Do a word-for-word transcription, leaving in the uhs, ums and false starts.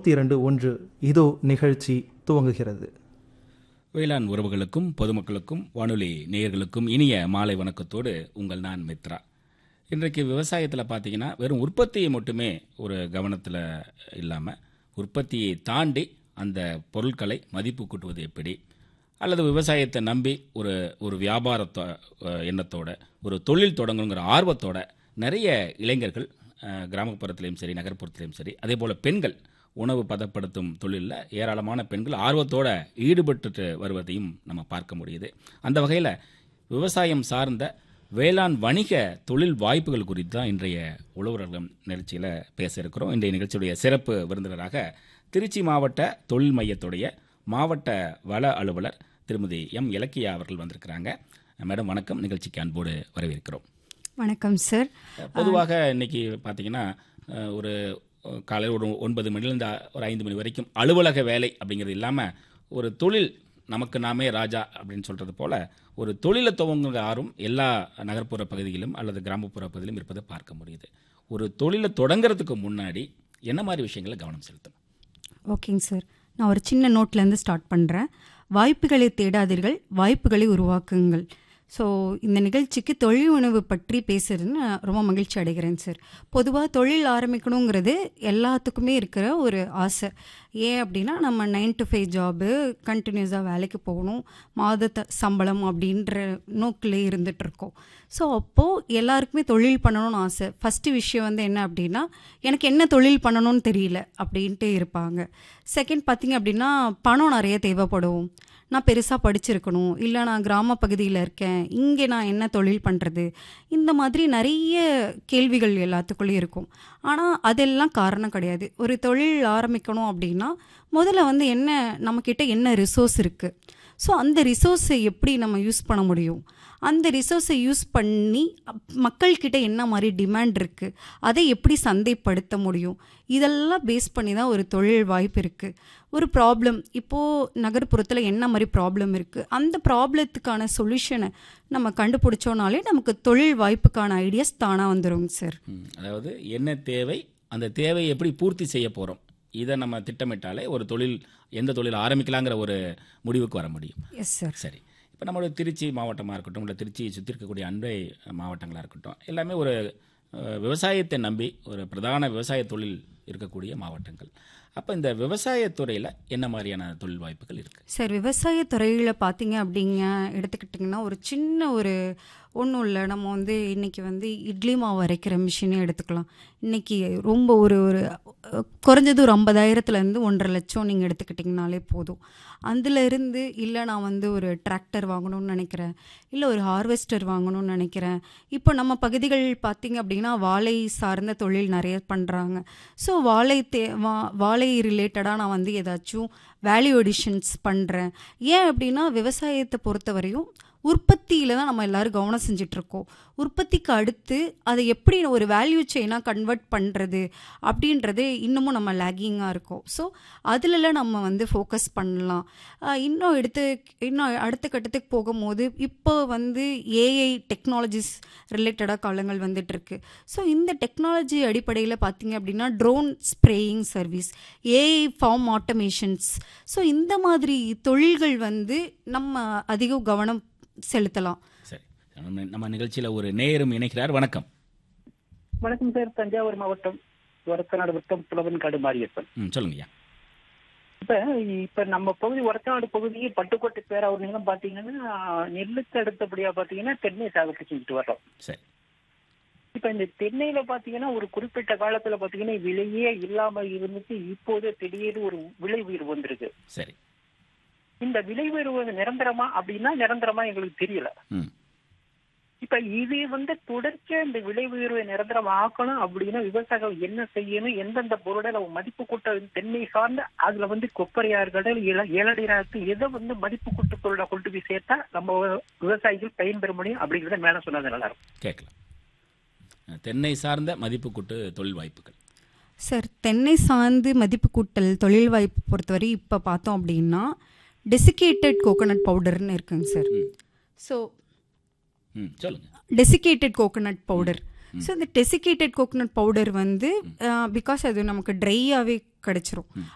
நூற்றி இரண்டு ஒன்று இதோ நிகழ்ச்சி துவங்குகிறது. வேளாண் உறவுகளுக்கும் பொதுமக்களுக்கும் வானொலி நேயர்களுக்கும் இனிய மாலை வணக்கத்தோடு உங்கள் நான் மித்ரா. இன்றைக்கு விவசாயத்தில் பார்த்தீங்கன்னா வெறும் உற்பத்தியை மட்டுமே ஒரு கவனத்தில் இல்லாமல் உற்பத்தியை தாண்டி அந்த பொருட்களை மதிப்பு கூட்டுவது எப்படி, அல்லது விவசாயத்தை நம்பி ஒரு ஒரு வியாபாரத்தோ எண்ணத்தோட ஒரு தொழில் தொடங்கணுங்கிற ஆர்வத்தோட நிறைய இளைஞர்கள் கிராமப்புறத்திலையும் சரி நகர்ப்புறத்திலையும் சரி, அதே போல் பெண்கள் உணவு பதப்படுத்தும் தொழிலில் ஏராளமான பெண்கள் ஆர்வத்தோடு ஈடுபட்டு வருவதையும் நம்ம பார்க்க முடியுது. அந்த வகையில் விவசாயம் சார்ந்த வேளாண் வணிக தொழில் வாய்ப்புகள் குறித்து தான் இன்றைய உழவர்களும் நிகழ்ச்சியில் பேச இருக்கிறோம். இன்றைய நிகழ்ச்சியுடைய சிறப்பு விருந்தினராக திருச்சி மாவட்ட தொழில் மையத்துடைய மாவட்ட வள அலுவலர் திருமதி எம் இலக்கியா அவர்கள் வந்திருக்கிறாங்க. மேடம் வணக்கம், நிகழ்ச்சிக்கு அன்போடு வரவேற்கிறோம். வணக்கம் சார். பொதுவாக இன்னைக்கு பார்த்தீங்கன்னா ஒரு காலையில் ஒரு ஒன்பது மணிலேருந்து ஒரு ஐந்து மணி வரைக்கும் அலுவலக வேலை அப்படிங்கிறது இல்லாமல் ஒரு தொழில் நமக்கு நாமே ராஜா அப்படின்னு சொல்கிறது போல் ஒரு தொழிலை துவங்குகிற ஆர்வம் எல்லா நகர்ப்புற பகுதியிலும் அல்லது கிராமப்புற பகுதியிலும் இருப்பதை பார்க்க முடியுது. ஒரு தொழிலை தொடங்கிறதுக்கு முன்னாடி என்ன மாதிரி விஷயங்களை கவனம் செலுத்தணும்? ஓகேங்க சார், நான் ஒரு சின்ன நோட்லேருந்து ஸ்டார்ட் பண்ணுறேன். வாய்ப்புகளை தேடாதீர்கள், வாய்ப்புகளை உருவாக்குங்கள். ஸோ இந்த நிகழ்ச்சிக்கு தொழில் உணவு பற்றி பேசுறதுன்னு நான் ரொம்ப மகிழ்ச்சி அடைகிறேன் சார். பொதுவாக தொழில் ஆரம்பிக்கணுங்கிறது எல்லாத்துக்குமே இருக்கிற ஒரு ஆசை. ஏன் அப்படின்னா நம்ம நைன் டு ஃபைவ் ஜாபு கண்டினியூஸாக வேலைக்கு போகணும், மாத த சம்பளம் அப்படின்ற நோக்கிலே இருந்துகிட்ருக்கோம். ஸோ அப்போது எல்லாருக்குமே தொழில் பண்ணணும்னு ஆசை. ஃபஸ்ட்டு விஷயம் வந்து என்ன அப்படின்னா, எனக்கு என்ன தொழில் பண்ணணும்னு தெரியல அப்படின்ட்டு இருப்பாங்க. செகண்ட் பார்த்திங்க அப்படின்னா, பணம் நிறைய தேவைப்படும். நான் பெருசாக படிச்சிருக்கணும், இல்லை நான் கிராம பகுதியில் இருக்கேன், இங்கே நான் என்ன தொழில் பண்ணுறது, இந்த மாதிரி நிறைய கேள்விகள் எல்லாத்துக்குள்ளேயும் இருக்கும். ஆனால் அதெல்லாம் காரணம் கிடையாது. ஒரு தொழில் ஆரம்பிக்கணும் அப்படின்னா முதல்ல வந்து என்ன நம்மக்கிட்ட என்ன ரிசோர்ஸ் இருக்குது, ஸோ அந்த ரிசோர்ஸை எப்படி நம்ம யூஸ் பண்ண முடியும், அந்த ரிசோர்ஸை யூஸ் பண்ணி மக்கள்கிட்ட என்ன மாதிரி டிமாண்ட் இருக்குது, அதை எப்படி சந்தைப்படுத்த முடியும், இதெல்லாம் பேஸ் பண்ணி தான் ஒரு தொழில் வாய்ப்பு இருக்குது. ஒரு ப்ராப்ளம் இப்போது நகர்ப்புறத்தில் என்ன மாதிரி ப்ராப்ளம் இருக்குது, அந்த ப்ராப்ளத்துக்கான சொல்யூஷனை நம்ம கண்டுபிடிச்சோனாலே நமக்கு தொழில் வாய்ப்புக்கான ஐடியாஸ் தானாக வந்துடுங்க சார். அதாவது என்ன தேவை, அந்த தேவையை எப்படி பூர்த்தி செய்ய போகிறோம், இதை நம்ம திட்டமிட்டாலே ஒரு தொழில் எந்த தொழில் ஆரம்பிக்கலாங்கிற ஒரு முடிவுக்கு வர முடியும். Yes sir. சரி, இப்போ நம்மளோட திருச்சி மாவட்டமாக இருக்கட்டும், இல்லை திருச்சியை சுற்றி இருக்கக்கூடிய அண்டை மாவட்டங்களாக இருக்கட்டும், எல்லாமே ஒரு விவசாயத்தை நம்பி ஒரு பிரதான விவசாய தொழில் இருக்கக்கூடிய மாவட்டங்கள். அப்போ இந்த விவசாயத்துறையில் என்ன மாதிரியான தொழில் வாய்ப்புகள் இருக்குது சார்? விவசாயத்துறையில் பார்த்தீங்க அப்படிங்க எடுத்துக்கிட்டிங்கன்னா ஒரு சின்ன ஒரு ஒன்றும் இல்லை. நம்ம வந்து இன்றைக்கி வந்து இட்லி மாவு அரைக்கிற மிஷினே எடுத்துக்கலாம். இன்றைக்கி ரொம்ப ஒரு ஒரு குறைஞ்சது ஒரு ஐம்பதாயிரத்துலேருந்து ஒன்றரை லட்சம் நீங்கள் எடுத்துக்கிட்டிங்கனாலே போதும். அதிலிருந்து இல்லை நான் வந்து ஒரு டிராக்டர் வாங்கணும்னு நினைக்கிறேன், இல்லை ஒரு ஹார்வெஸ்டர் வாங்கணும்னு நினைக்கிறேன். இப்போ நம்ம பகுதிகள் பார்த்திங்க அப்படின்னா வாழை சார்ந்த தொழில் நிறைய பண்ணுறாங்க. ஸோ வாழை தே வா வாழை ரிலேட்டடாக நான் வந்து ஏதாச்சும் வேல்யூ அடிஷன்ஸ் பண்ணுறேன். ஏன் அப்படின்னா விவசாயத்தை பொறுத்தவரையும் உற்பத்தியில் தான் நம்ம எல்லோரும் கவனம் செஞ்சிட்ருக்கோம். உற்பத்திக்கு அடுத்து அதை எப்படி ஒரு வேல்யூ செயினாக கன்வெர்ட் பண்ணுறது அப்படின்றது இன்னமும் நம்ம லேகிங்காக இருக்கோம். ஸோ அதிலெல்லாம் நம்ம வந்து ஃபோக்கஸ் பண்ணலாம். இன்னும் எடுத்து இன்னும் அடுத்த கட்டத்துக்கு போகும்போது இப்போ வந்து ஏஐ டெக்னாலஜிஸ் ரிலேட்டடாக காலங்கள் வந்துட்டுருக்கு. ஸோ இந்த டெக்னாலஜி அடிப்படையில் பார்த்திங்க அப்படின்னா drone spraying service, AI form automations, so இந்த மாதிரி தொழில்கள் வந்து நம்ம அதிக கவனம் செலுத்தலாம். சரி, நம்ம நிகழ்ச்சியில் ஒரு நேயரும் இணைக்கிறார். வணக்கம். வணக்கம் சார். தஞ்சாவூர் மாவட்டம் ஒரத்தநாடு வட்டம் புலவன்காடு மாரியப்பன். ம் சொல்லுங்கய்யா. இப்ப இப்ப நம்ம பகுதி ஒரத்தநாடு பகுதியை பட்டுக்கோட்டை பேராவூர் நிலம் பாத்தீங்கன்னா நெல்லுக்கு அடுத்தபடியா பாத்தீங்கன்னா தென்னை சாகுபடி செஞ்சுட்டு வர்றோம். சரி. இப்ப இந்த தென்னையில பாத்தீங்கன்னா ஒரு குறிப்பிட்ட காலத்துல பாத்தீங்கன்னா விலையே இல்லாம இருந்துச்சு, இப்போதே திடீர்னு ஒரு விலை உயர்வு வந்திருக்கு. சரி. இந்த விலை உயர்வு நிரந்தரமா அப்படின்னா நிரந்தரமா எங்களுக்கு தெரியல. இப்ப இது வந்து தொடர்ச்சியா இந்த விலை உயர்வை நிரந்தரம் ஆக்கணும் அப்படின்னா விவசாயிகள் என்ன செய்யணும், எந்தெந்த பொருளை நம்ம மதிப்பு கூட்ட தென்னை சார்ந்த அதுல வந்து கொப்பரையா இருக்கட்டும் ஏழடியா இருக்கு, எதை வந்து மதிப்பு கூட்டு பொருளை கொண்டு போய் சேர்த்தா நம்ம விவசாயிகள் பயன்பெற முடியும் அப்படிங்கிறத மேல சொன்னது நல்லா இருக்கும். கேட்கலாம். தென்னை சார்ந்த மதிப்பு கூட்டு தொழில் வாய்ப்புகள் சார். தென்னை சார்ந்து மதிப்பு கூட்டல் தொழில் வாய்ப்பு பொறுத்தவரை இப்போ பார்த்தோம் அப்படின்னா டெசிகேட்டட் கோகோனட் பவுடர்னு இருக்குங்க sir. So desiccated coconut powder. So இந்த டெசிகேட்டட் கோகோனட் பவுடர் வந்து பிகாஸ் அது நமக்கு ட்ரையாகவே கிடச்சிரும்.